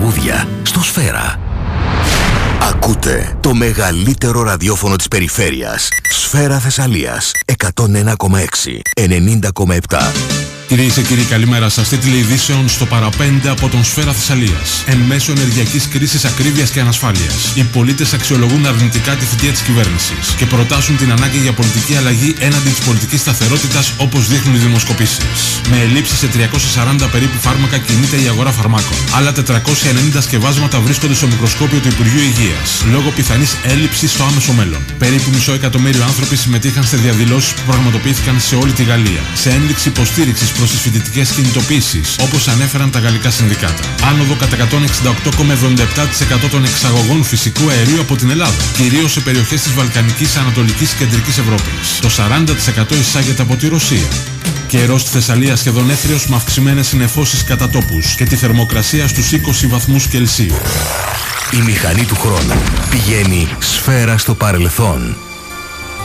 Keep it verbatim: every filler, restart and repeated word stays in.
τραγούδια στο Σφαίρα. Ακούτε το μεγαλύτερο ραδιόφωνο της περιφέρειας. Σφαίρα Θεσσαλίας εκατόν ένα κόμμα έξι, ενενήντα κόμμα επτά. Κυρίες και κύριοι, καλημέρα σας. Τίτλοι ειδήσεων στο παραπέντε από τον Σφαίρα Θεσσαλίας. Εν μέσω ενεργειακής κρίσης, ακρίβειας και ανασφάλειας, οι πολίτες αξιολογούν αρνητικά τη θητεία της κυβέρνησης και προτάσουν την ανάγκη για πολιτική αλλαγή έναντι της πολιτικής σταθερότητας, όπως δείχνουν οι δημοσκοπήσεις. Με ελλείψεις σε τριακόσια σαράντα περίπου φάρμακα κινείται η αγορά φαρμάκων. Άλλα τετρακόσια ενενήντα σκευάσματα βρίσκονται στο μικροσκόπιο του Υπουργείου Υγείας, λόγω πιθανής έλλειψης στο άμεσο μέλλον. Περίπου μισό εκατομμύριο άνθρωποι συμμετείχαν σε διαδηλώσεις που πραγματοποιήθηκαν σε όλη τη Γαλλία, σε ένδειξη υποστήριξης προς τις φοιτητικές κινητοποίησεις, όπως ανέφεραν τα γαλλικά συνδικάτα. Άνοδο κατά εκατόν εξήντα οκτώ κόμμα εβδομήντα επτά τοις εκατό των εξαγωγών φυσικού αερίου από την Ελλάδα, κυρίως σε περιοχές της Βαλκανικής, Ανατολικής και Κεντρικής Ευρώπης. Το σαράντα τοις εκατό εισάγεται από τη Ρωσία. Καιρός στη Θεσσαλία σχεδόν έθριος με αυξημένες συννεφώσεις κατά τόπους και τη θερμοκρασία στους είκοσι βαθμούς Κελσίου. Η μηχανή του χρόνου πηγαίνει σφαίρα στο παρελθόν.